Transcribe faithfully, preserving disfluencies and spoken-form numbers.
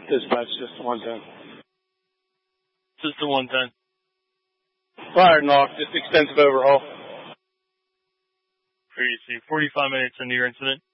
Dispatch, just one ten. System one ten. Fire knock, just extensive overhaul. Previously, forty-five minutes into your incident.